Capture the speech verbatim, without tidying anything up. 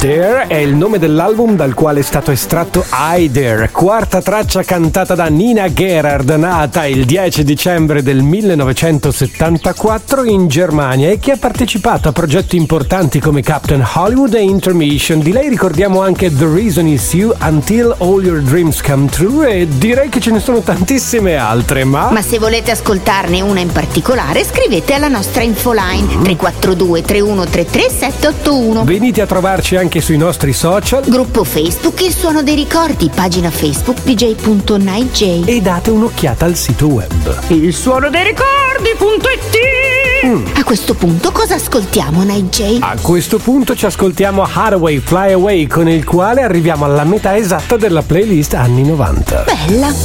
There è il nome dell'album dal quale è stato estratto I Dare, quarta traccia cantata da Nina Gerhard, nata il dieci dicembre del millenovecentosettantaquattro in Germania e che ha partecipato a progetti importanti come Captain Hollywood e Intermission. Di lei ricordiamo anche The Reason Is You, Until All Your Dreams Come True e direi che ce ne sono tantissime altre, ma... Ma se volete ascoltarne una in particolare, scrivete alla nostra infoline tre quattro due tre uno tre tre sette otto uno. Venite a trovarci anche sui nostri social. Gruppo Facebook Il Suono dei Ricordi, pagina Facebook d j punto night j. E date un'occhiata al sito web Il Suono dei Ricordi punto it. Mm. A questo punto cosa ascoltiamo, Night J? A questo punto ci ascoltiamo Hathaway Fly Away, con il quale arriviamo alla metà esatta della playlist anni novanta. Bella.